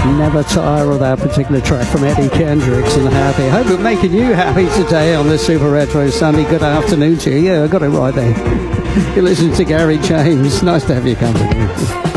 Never Tire of that particular track from Eddie Kendricks and Happy. Hope we're making you happy today on this Super Retro Sunday. Good afternoon to you. Yeah, I got it right there. You're listening to Gary James. Nice to have you company.